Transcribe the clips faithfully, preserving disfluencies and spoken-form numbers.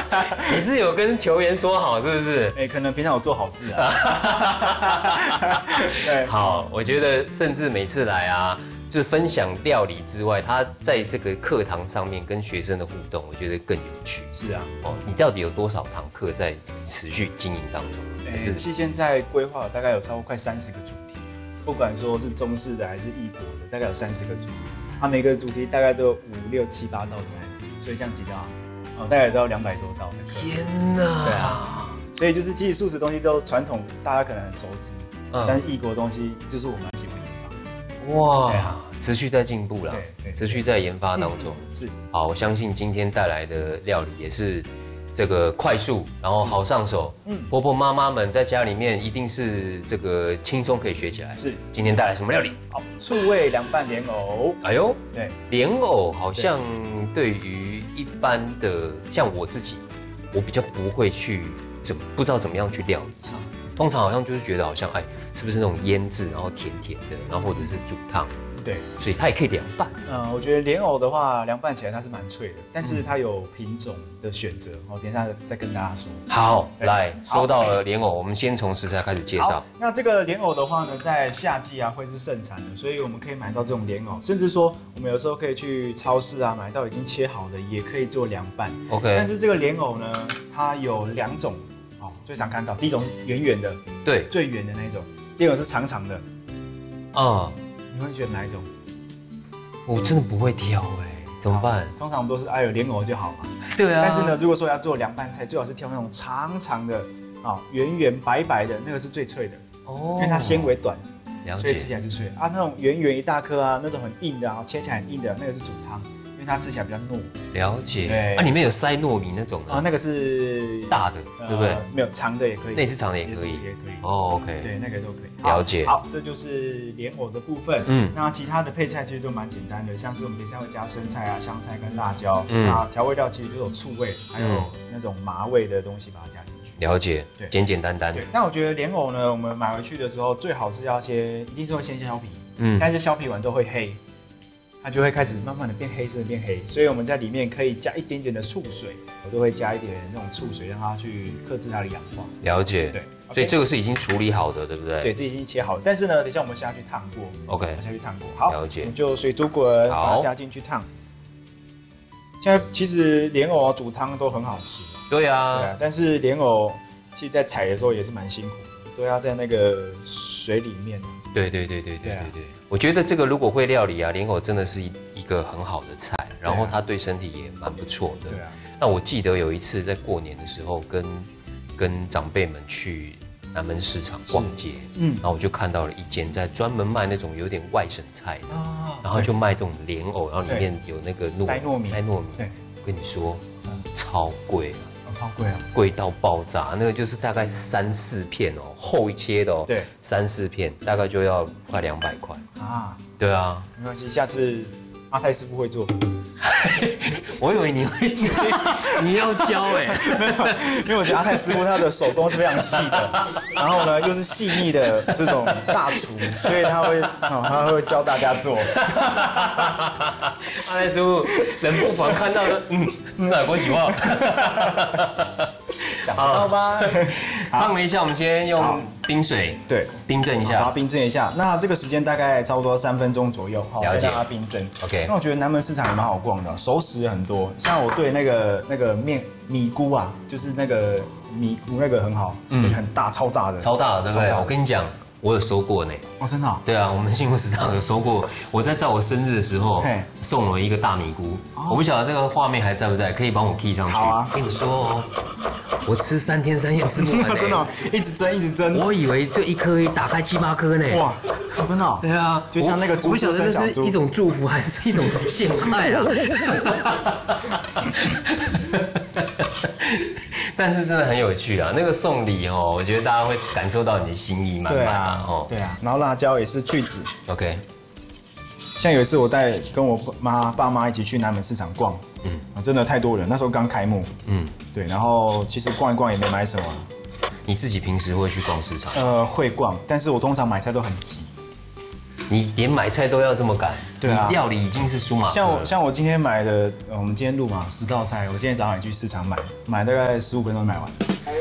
你是有跟球员说好是不是？ 哎、欸，可能平常有做好事啊。 对，好，我觉得甚至每次来啊，就分享料理之外，他在这个课堂上面跟学生的互动，我觉得更有趣。 是啊， 哦，你到底有多少堂课在持续经营当中？ 哎、欸，其实现在规划大概有超过快三十个主题，不管说是中式的还是异国的，大概有三十个主题。啊，每个主题大概都有五六七八道菜，所以这样几道，哦，大概都要两百多道的课程。 天哪！ 对啊，所以就是其实素食东西都传统，大家可能很熟知，嗯、但是异国的东西就是我们喜欢研发。 哇，啊、持续在进步啦， 对， 持续在研发当中。 嗯、是， 好，我相信今天带来的料理也是这个快速，然后好上手。嗯，婆婆妈妈们在家里面一定是这个轻松可以学起来。 是， 今天带来什么料理？ 好，醋味凉拌莲藕。 哎呦， 对， 莲藕好像对于一般的像我自己，我比较不会去怎么不知道怎么样去料理。通常好像就是觉得好像哎，是不是那种腌制，然后甜甜的，然后或者是煮汤。对，所以它也可以凉拌。 嗯，我觉得莲藕的话，凉拌起来它是蛮脆的，但是它有品种的选择，我等一下再跟大家说。 好，来，收到了莲藕，我们先从食材开始介绍。 那这个莲藕的话呢，在夏季啊会是盛产的，所以我们可以买到这种莲藕，甚至说我们有时候可以去超市啊买到已经切好的，也可以做凉拌。 OK。 但是这个莲藕呢，它有两种，哦，最常看到，第一种是圆圆的， 对， 最圆的那一种；第二种是长长的， 啊、嗯。 你会觉得哪一种？ 我真的不会挑哎、欸，怎么办？ 通常我们都是哎有莲藕就好嘛。 对啊。 但是呢，如果说要做凉拌菜，最好是挑那种长长的啊，圆圆白白的，那个是最脆的哦，因为它纤维短，所以吃起来是脆啊。那种圆圆一大颗啊，那种很硬的啊，切起来很硬的，那个是煮汤，因为它吃起来比较糯。 了解。对啊，里面有塞糯米那种的啊，那个是大的，呃、对不对？ 没有长的也可以， 那也是长的也可以， 也可以。 哦 ，OK， 对，那个都可以。 了解。 好，这就是莲藕的部分。嗯，那其他的配菜其实都蛮简单的，像是我们等一下会加生菜啊、香菜跟辣椒。嗯，那调味料其实就有醋味，还有那种麻味的东西把它加进去。 了解。对，简简单单。 对。那我觉得莲藕呢，我们买回去的时候最好是要先，一定是会先削皮。嗯。但是削皮完之后会黑。它就会开始慢慢的变黑色，变黑，所以我们在里面可以加一点点的醋水，我都会加一点那种醋水，让它去克制它的氧化。 了解，对， okay. 所以这个是已经处理好的，对不对？ 对，这已经切好了，但是呢，等一下我们下去烫过 ，OK， 下去烫过，好， 了解， 我们就水煮滚，把它加进去烫。现在其实莲藕啊煮汤都很好吃， 对啊， 对啊，但是莲藕其实在采的时候也是蛮辛苦的，都要在那个水里面。 对对对对对对对，我觉得这个如果会料理啊，莲藕真的是一个很好的菜，然后它对身体也蛮不错的。对啊。那我记得有一次在过年的时候跟，跟跟长辈们去南门市场逛街，嗯，然后我就看到了一间在专门卖那种有点外省菜的，哦、然后就卖这种莲藕，然后里面有那个糯塞糯米， 塞糯米。对，我跟你说，嗯、超贵啊。 哦、超贵啊， 贵到爆炸，那个就是大概三四片哦，厚一切的哦， 对， 三四片大概就要快两百块啊。对啊， 没关系，下次阿泰师傅会做。 我以为你会教，你要教哎、 欸，因为我觉得阿泰师傅他的手工是非常细的，然后呢又是细腻的这种大厨，所以他会、哦、他会教大家做。 阿泰师傅人不妨看到的，嗯，那我喜欢。 想不到吧？ 烫了一下，我们先用冰水对冰镇一下， 把它冰镇一下。那这个时间大概差不多三分钟左右，好， 了解， 让它冰镇。 OK。 那我觉得南门市场也蛮好逛的，熟食很多。像我对那个那个面米菇啊，就是那个米菇那个很好，嗯，很大，超大的， 超大的，对不对？我跟你讲。我有收过呢， 哦，真的、哦？ 对啊，我们幸福食堂有收过。我在在我生日的时候送了一个大米菇，哦、我不晓得这个画面还在不在，可以帮我 key 上去。 好啊， 跟你说哦，我吃三天三夜吃不完、欸， 真的、哦，一直蒸一直蒸。 我以为这一颗打开七八颗呢。 哇，哦、真的、哦？ 对啊， 就像那个我不晓得这是一种祝福还是一种陷害啊。但是真的很有趣啊！那个送礼哦，我觉得大家会感受到你的心意满满啊！ 哦，对啊，然后辣椒也是去籽 ，OK。 像有一次我带跟我妈爸妈一起去南门市场逛，嗯，真的太多人，那时候刚开幕，嗯，对，然后其实逛一逛也没买什么。 你自己平时会去逛市场？ 呃，会逛，但是我通常买菜都很急。 你连买菜都要这么赶， 对啊， 你料理已经是舒马克了。 像我像我今天买的，我们今天录嘛十道菜，我今天早上也去市场买，买大概十五分钟买完。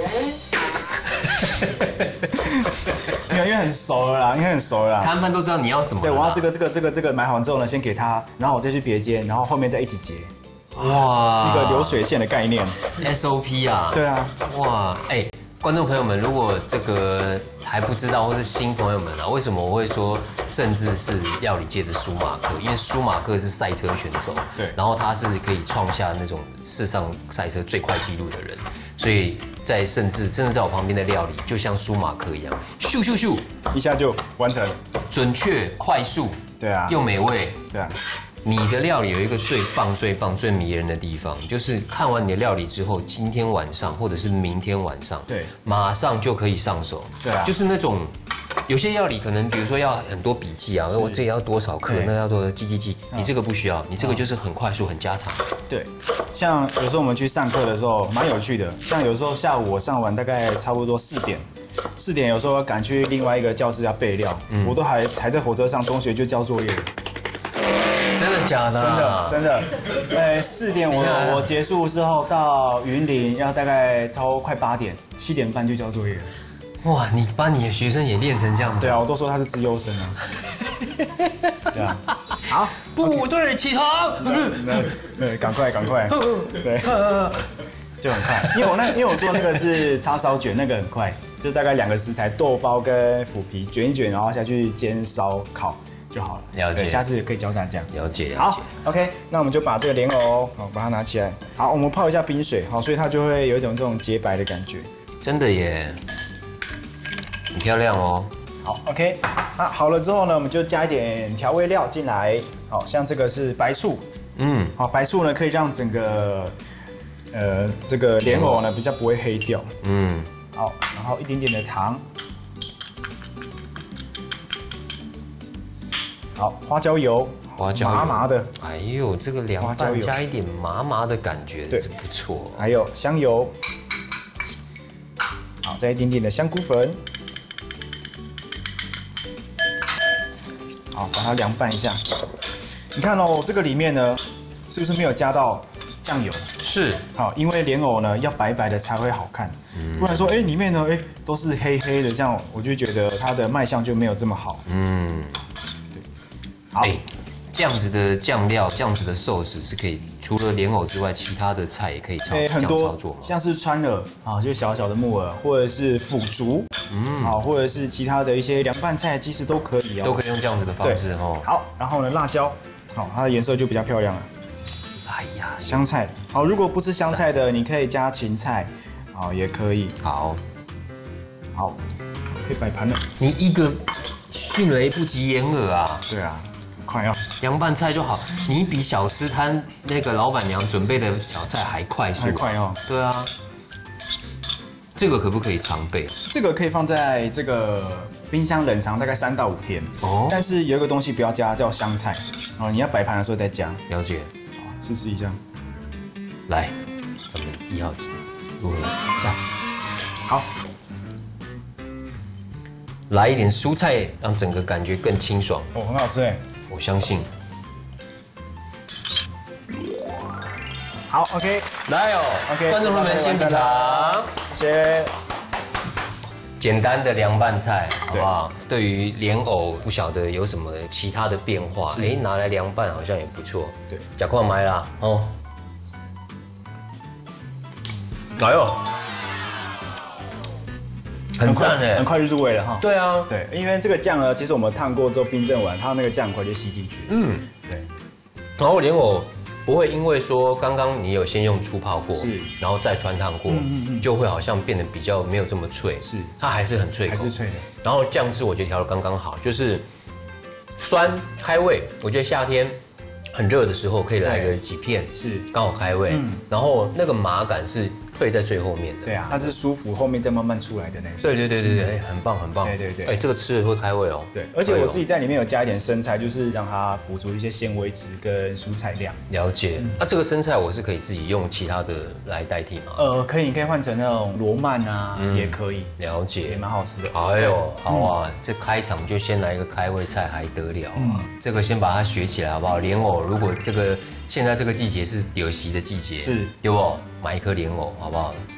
没有，因为很熟了啦，因为很熟了啦。 摊贩都知道你要什么。 对，我要这个这个这个这个买好完之后呢，先给他，然后我再去别间，然后后面再一起结。 哇， 一个流水线的概念 ，S O P 啊。 对啊。 哇，哎、欸，观众朋友们，如果这个还不知道，或是新朋友们啊，为什么我会说甚至是料理界的舒马克？因为舒马克是赛车选手， 对， 然后他是可以创下那种世上赛车最快纪录的人，所以。在甚至甚至在我旁边的料理，就像舒马克一样，咻咻咻， 一下就完成了， 准确、快速， 对啊， 又美味， 对啊。 你的料理有一个最棒、最棒、最迷人的地方，就是看完你的料理之后，今天晚上或者是明天晚上， 对， 马上就可以上手， 对啊， 就是那种。有些料理可能，比如说要很多笔记啊，我这里要多少克，那要多少记记记。你这个不需要，你这个就是很快速、很家常。 对，像有时候我们去上课的时候，蛮有趣的。像有时候下午我上完大概差不多四点，四点有时候赶去另外一个教室要备料，嗯、我都还还在火车上，同学就交作业了。 真的假的？ 真的真的。呃，四点我我结束之后到云林要大概超快八点，七点半就交作业了。 哇，你把你的学生也练成这样子？ 对啊，我都说他是资优生啊。对啊，好， 部队起床。 对，赶快赶快，对，就很快。因为我那因为我做那个是叉烧卷，那个很快，就大概两个食材豆包跟腐皮卷一卷，然后下去煎烧烤就好了。 了解， 下次可以教大家。 了解，了解。 好 ，OK， 那我们就把这个莲藕，好，把它拿起来。好，我们泡一下冰水，好，所以它就会有一种这种洁白的感觉。 真的耶。很漂亮哦。 好 ，OK， 那好了之后呢，我们就加一点调味料进来。好像这个是白醋，嗯，好，白醋呢可以让整个呃这个莲藕呢比较不会黑掉。嗯，好，然后一点点的糖，好，花椒油， 花椒油麻麻的。 哎呦，这个凉拌加一点麻麻的感觉，这不错。 还有香油，好，再一点点的香菇粉。好，把它凉拌一下。你看哦，这个里面呢，是不是没有加到酱油？ 是。 好，因为莲藕呢要白白的才会好看，嗯、不然说哎里面呢哎都是黑黑的，这样我就觉得它的卖相就没有这么好。嗯，对。好， 欸、这样子的酱料，这样子的寿司是可以除了莲藕之外，其他的菜也可以操、欸、 很多操作吗？ 像是川耳啊，就是小小的木耳，或者是腐竹。嗯，好，或者是其他的一些凉拌菜，其实都可以哦， 都可以用这样子的方式哦。 好，然后呢，辣椒，好，它的颜色就比较漂亮了。 哎呀， 香菜，好，如果不吃香菜的，你可以加芹菜，好，也可以。 好， 好，可以摆盘了。 你一个迅雷不及掩耳啊！ 对啊，快哦。 凉拌菜就好，你比小吃摊那个老板娘准备的小菜还快速， 还快哦。对啊。 这个可不可以常备？ 这个可以放在这个冰箱冷藏大概三到五天。哦。但是有一个东西不要加，叫香菜。哦，你要摆盘的时候再加。 了解。 好，试试一下。 来，咱们一号机如何？ 这样。好。 来一点蔬菜，让整个感觉更清爽。 哦，很好吃哎。 我相信。 好 ，OK， 来哦 ，OK， 观众朋友们先品尝， 谢谢。 简单的凉拌菜，好不好？对于莲藕，不晓得有什么其他的变化，哎，拿来凉拌好像也不错。对，假矿买啦，哦。哎呦，很赞哎， 很快就入味了哈。 对啊， 对，因为这个酱呢，其实我们烫过之后冰镇完，它那个酱很快就吸进去。嗯，对。 然后莲藕。不会因为说刚刚你有先用初泡过，是，然后再穿烫过，嗯嗯嗯就会好像变得比较没有这么脆，是，它还是很脆口， 还是脆的。 然后酱汁我觉得调的刚刚好，就是酸开胃，我觉得夏天很热的时候可以来个几片，是刚好开胃。嗯，然后那个麻感是退在最后面的。 对啊，它是舒服后面再慢慢出来的那种。 对对对对对，哎，很棒很棒。 对对对， 哎，这个吃了会开胃哦。 对，而且我自己在里面有加一点生菜，就是让它补足一些纤维质跟蔬菜量。 了解。那这个生菜我是可以自己用其他的来代替吗？ 呃，可以，你可以换成那种罗曼啊，也可以。 了解， 也蛮好吃的。 哎呦，好啊，这开场就先来一个开胃菜，还得了啊？这个先把它学起来好不好？莲藕，如果这个现在这个季节是有席的季节， 是， 对不？买一颗莲藕好不好？